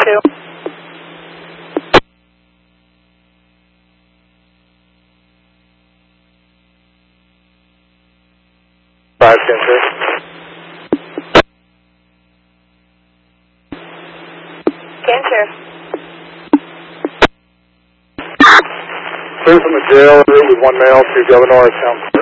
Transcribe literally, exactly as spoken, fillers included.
two. Five Cancer. Cancer. Clear from the jail, route with one male to Governor, sound clear.